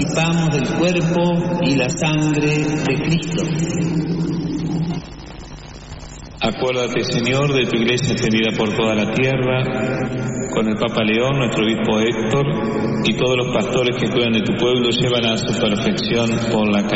participamos del cuerpo y la sangre de Cristo. Acuérdate, Señor, de tu iglesia extendida por toda la tierra, con el Papa León, nuestro obispo Héctor, y todos los pastores que cuidan de tu pueblo, llevan a su perfección por la caridad.